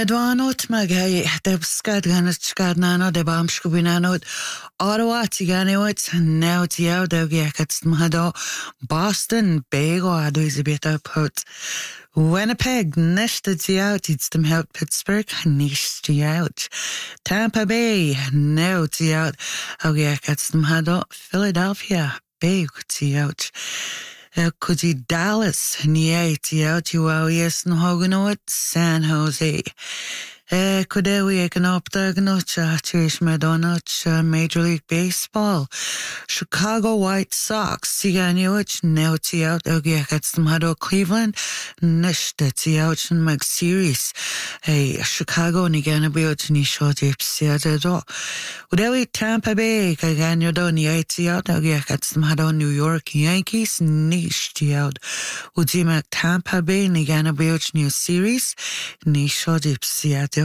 Dwánót meg de scad gan scad nano de bam scubinanot Ottawa tiganewit now tiaw de gekats mahado Boston bego ado is a bit up hot Winnipeg nishta tiaw it's them help Pittsburgh nish tiaw Tampa Bay now tiaw o gekats mahado Philadelphia beg tiaw Could Dallas nie tiaw yes no hoganot San Jose could we can opdagnot Trish Madonna Major League Baseball Chicago White Sox tiganioch now tiaw ogekats mahado Cleveland nishta tiaw mag series Chicago ni gana biot ni shot ipsiada do Udewi Tampa Bay kaganyo do ni tiaw ogekats mahado New York Yankees nish tiaw Udima Tampa Bay ni gana biot new series ni shot ipsiada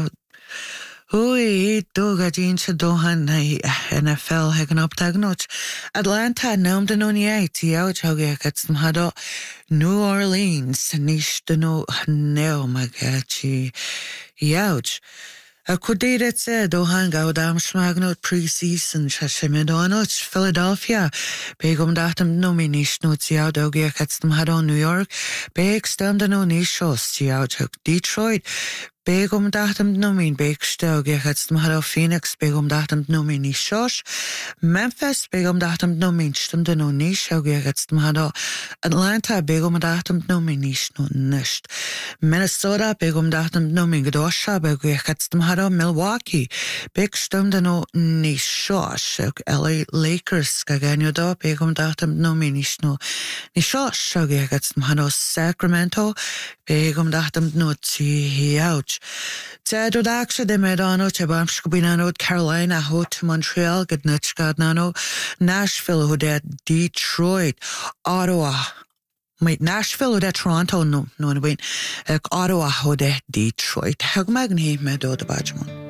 Hui, doga dincha dohan na NFL hegan optagnot. Atlanta naum de nonie tiaw chogekats mahado New Orleans nish de no neo magachi yauch. Kudiret se dohan gaudam schmagnot preseason shashimedonot Philadelphia begum datum nominish no tiaw dogekats mahado New York beg stem de no nishos tiaw Detroit Begum datum nomin begstog gekats mahado Phoenix begum datum nomin nishosh Memphis begum datum nomin stum de no nisho gekats mahado Atlanta begum datum nomin nish no nisht Minnesota begum datum nomin gedosha begekats mahado Milwaukee begstum de no nishosh LA Lakers kaganyo do begum datum nomin nish no nishosh gekats mahado Sacramento begum datum no tiauch Tedro daksha de medano chabam shkubinano Carolina hot Montreal gadnutchgadnano Nashville hodet Detroit Ottawa Wait, Nashville hodet Toronto no wait Ottawa hodet Detroit Hagmagni medo de bajmon